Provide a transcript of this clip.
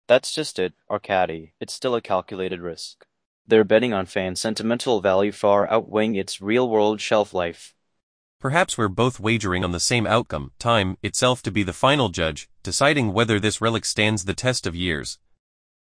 That's just it, Arcady. It's still a calculated risk. They're betting on Fan's sentimental value far outweighing its real-world shelf life. Perhaps we're both wagering on the same outcome, time itself to be the final judge, deciding whether this relic stands the test of years.